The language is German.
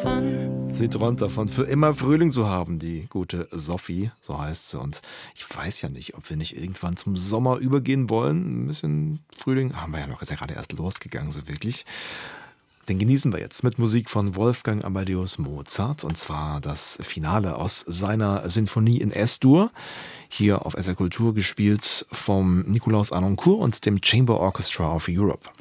davon. Sie träumt davon, für immer Frühling zu haben, die gute Sophie, so heißt sie. Und ich weiß ja nicht, ob wir nicht irgendwann zum Sommer übergehen wollen. Ein bisschen Frühling haben wir ja noch, ist ja gerade erst losgegangen, so wirklich. Den genießen wir jetzt mit Musik von Wolfgang Amadeus Mozart, und zwar das Finale aus seiner Sinfonie in S-Dur, hier auf SR Kultur gespielt vom Nikolaus Arnoncourt und dem Chamber Orchestra of Europe.